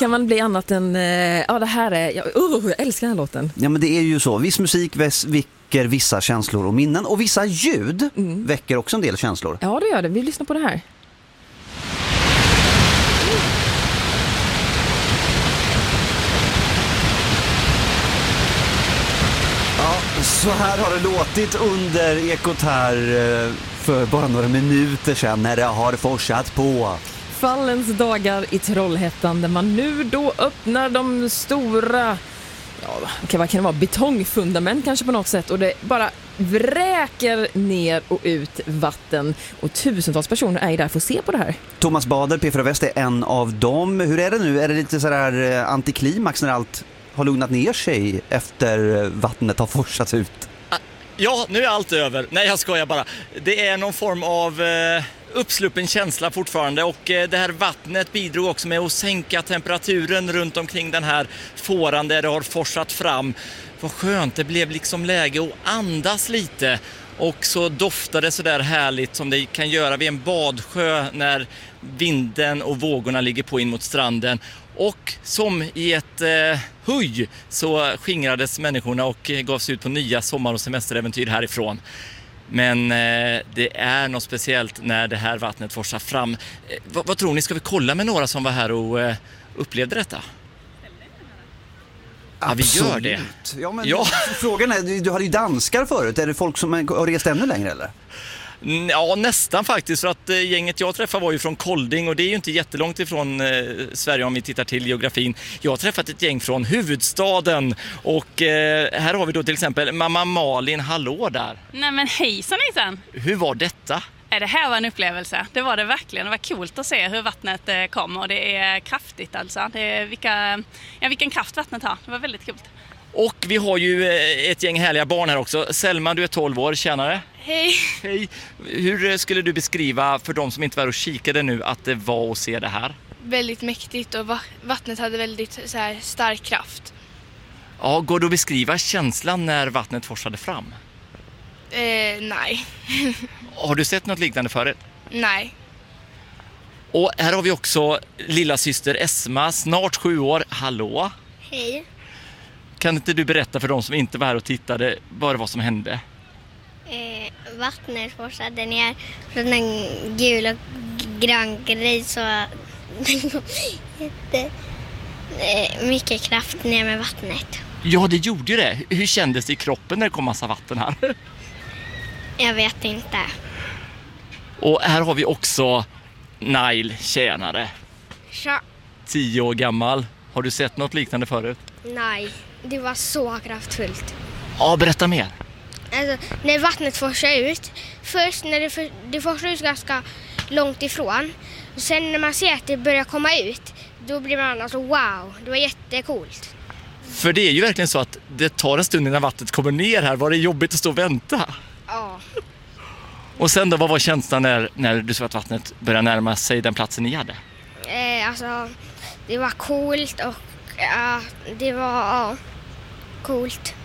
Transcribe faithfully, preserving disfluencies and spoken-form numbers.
kan man bli annat än... Ja, det här är... Jag, oh, jag älskar den här låten. Ja, men det är ju så. Viss musik väcker vissa känslor och minnen. Och vissa ljud mm. väcker också en del känslor. Ja, det gör det. Vi lyssnar på det här. Ja, så här har det låtit under Ekot här för bara några minuter sedan när det har forsat på. Fallens dagar i Trollhättan där man nu då öppnar de stora, ja, vad kan det vara, betongfundament kanske på något sätt, och det bara vräker ner och ut vatten och tusentals personer är där för att se på det här. Thomas Bader, P fyra Väst, är en av dem. Hur är det nu? Är det lite sådär antiklimax när allt har lugnat ner sig efter vattnet har forsat ut? Ja, nu är allt över. Nej, jag skojar bara. Det är någon form av eh, uppsluppen känsla fortfarande, och eh, det här vattnet bidrog också med att sänka temperaturen runt omkring den här fåran där det har forsat fram. Vad skönt, det blev liksom läge att andas lite, och så doftade det så där härligt som det kan göra vid en badsjö när vinden och vågorna ligger på in mot stranden. Och som i ett eh, huj så skingrades människorna och gavs ut på nya sommar- och semesteräventyr härifrån. Men eh, det är något speciellt när det här vattnet forsar fram. Eh, vad, vad tror ni? Ska vi kolla med några som var här och eh, upplevde detta? Ja, vi gör det. Ja, men ja. Frågan är, du hade ju danskar förut. Är det folk som har rest ännu längre eller? Ja, nästan faktiskt, för att eh, gänget jag träffade var ju från Kolding, och det är ju inte jättelångt ifrån eh, Sverige om vi tittar till geografin. Jag har träffat ett gäng från huvudstaden, och eh, här har vi då till exempel mamma Malin, hallå där. Nej men hejsan hejsan. Hur var detta? Det här var en upplevelse, det var det verkligen. Det var coolt att se hur vattnet kom, och det är kraftigt alltså. Det är vilka, ja, vilken kraft vattnet har, det var väldigt coolt. Och vi har ju ett gäng härliga barn här också. Selma, du är tolv år, tjänare. Hej. Hej. Hur skulle du beskriva för de som inte var och kikade nu att det var att se det här? Väldigt mäktigt, och vattnet hade väldigt så här, stark kraft. Ja, går det att beskriva känslan när vattnet forsade fram? Eh, nej. Har du sett något liknande förut? Nej. Och här har vi också lilla syster Esma, snart sju år. Hallå? Hej. Kan inte du berätta för de som inte var här och tittade bara vad som hände? Eh, vattnet forsade ner från en gul och grön grej, så jätte eh, mycket kraft ner med vattnet. Ja, det gjorde ju det. Hur kändes det i kroppen när det kom massa vatten här? Jag vet inte. Och här har vi också Nail, tjänare. Tja. Tio år gammal. Har du sett något liknande förut? Nej, det var så kraftfullt. Ja, berätta mer. Alltså, när vattnet forsar ut, först när det, för, det forsar ut ganska långt ifrån, och sen när man ser att det börjar komma ut, då blir man alltså wow, det var jättecoolt. För det är ju verkligen så att det tar en stund innan vattnet kommer ner här. Var det jobbigt att stå och vänta? Ja. Och sen då, vad var känslan när, när du såg att vattnet började närma sig den platsen ni hade? Eh, alltså, det var coolt, och ja, det var ja, coolt.